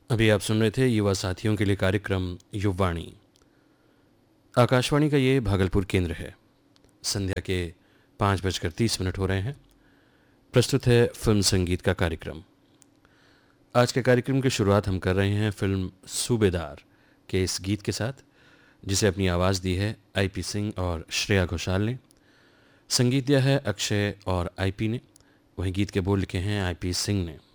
अभी आप सुन रहे थे युवा साथियों के लिए कार्यक्रम युववाणी। आकाशवाणी का ये भागलपुर केंद्र है। संध्या के 5:30 हो रहे हैं। प्रस्तुत है फिल्म संगीत का कार्यक्रम। आज के कार्यक्रम की शुरुआत हम कर रहे हैं फिल्म सूबेदार के इस गीत के साथ, जिसे अपनी आवाज़ दी है IP सिंह और श्रेया घोषाल ने। संगीत दिया है अक्षय और IP ने। वहीं गीत के बोल लिखे हैं IP सिंह ने।